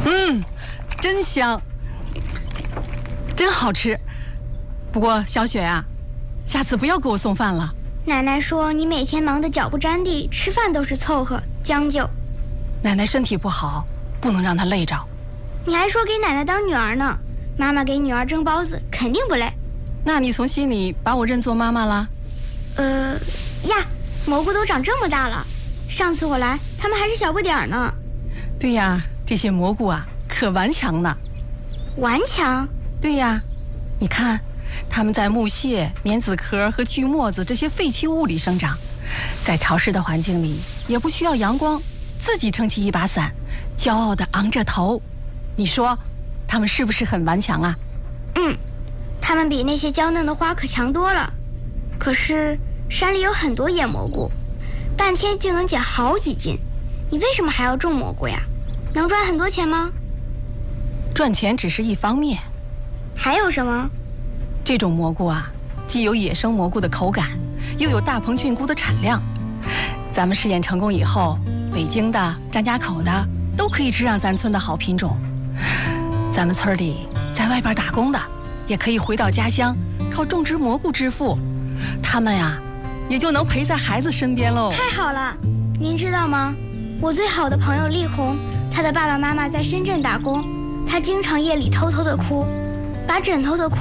真香，真好吃。不过小雪呀，下次不要给我送饭了。 奶奶说你每天忙得脚不沾地，吃饭都是凑合将就。 奶奶身体不好，不能让她累着。 你还说给奶奶当女儿呢，妈妈给女儿蒸包子肯定不累。 那你从心里把我认作妈妈了？ 呀，蘑菇都长这么大了，上次我来它们还是小不点儿呢。 对呀，这些蘑菇啊可顽强呢。 顽强？ 对呀，你看它们在木屑、棉籽壳和锯末子这些废弃物里生长，在潮湿的环境里也不需要阳光，自己撑起一把伞，骄傲地昂着头。你说它们是不是很顽强啊？ 它们比那些娇嫩的花可强多了。可是山里有很多野蘑菇，半天就能捡好几斤。你为什么还要种蘑菇呀？能赚很多钱吗？ 赚钱只是一方面， 还有什么？ 这种蘑菇啊，既有野生蘑菇的口感，又有大棚菌菇的产量。咱们试验成功以后，北京的、张家口的都可以吃上咱村的好品种。咱们村里在外边打工的，也可以回到家乡靠种植蘑菇致富，他们呀，也就能陪在孩子身边喽。 太好了，您知道吗？我最好的朋友丽红，她的爸爸妈妈在深圳打工，她经常夜里偷偷的哭，把枕头的哭